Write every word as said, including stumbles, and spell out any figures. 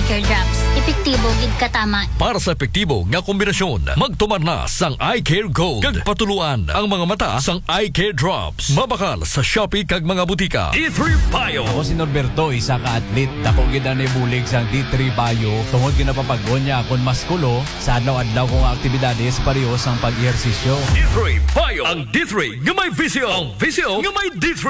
Care Drops. Epektibo gid katama. Para sa epektibo nga kombinasyon, magtumar na sang Eye Care Gold. Kag patuluan ang mga mata sang Eye Care Drops. Mabakal sa Shopee kag mga butika. D three Bio. Ako si Norberto, isa ka atlet. Dako gid ani bulig sang D three Bio. Tungod ginapapag-on niya kon maskulo sa adlaw-adlaw kong aktibidades pareho sang pag-ehersisyo. D three Bio. Ang D three nga may visyo. Ang visyo nga may D three.